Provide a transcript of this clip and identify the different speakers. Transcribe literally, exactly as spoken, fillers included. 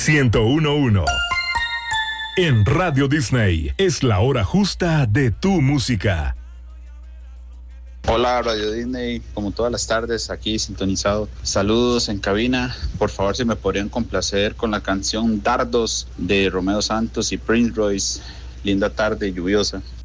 Speaker 1: ciento uno punto uno. En Radio Disney es la hora justa de tu música.
Speaker 2: Hola Radio Disney, como todas las tardes aquí sintonizado. Saludos en cabina. Por favor, si me podrían complacer con la canción Dardos de Romeo Santos y Prince Royce. Linda tarde lluviosa.